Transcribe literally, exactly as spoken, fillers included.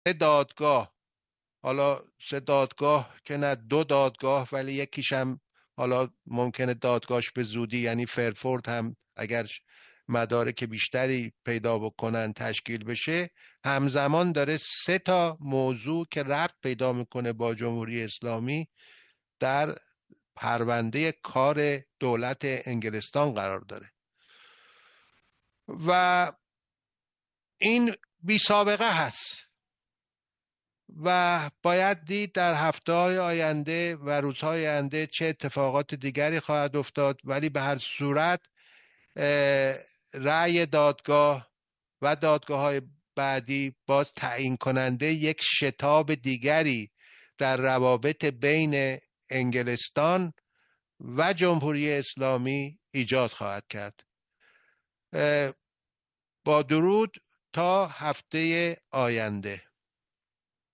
سه دادگاه، حالا سه دادگاه که نه، دو دادگاه، ولی یکیش هم حالا ممکنه دادگاهش به زودی، یعنی فرفورد هم اگر مدارک بیشتری پیدا بکنن تشکیل بشه، همزمان داره سه تا موضوع که ربط پیدا میکنه با جمهوری اسلامی در پرونده کار دولت انگلستان قرار داره و این بی سابقه هست و باید دید در هفته‌های آینده و روزهای آینده چه اتفاقات دیگری خواهد افتاد. ولی به هر صورت رأی دادگاه و دادگاه‌های بعدی باز تعیین کننده یک شتاب دیگری در روابط بین انگلستان و جمهوری اسلامی ایجاد خواهد کرد. با درود تا هفته آینده.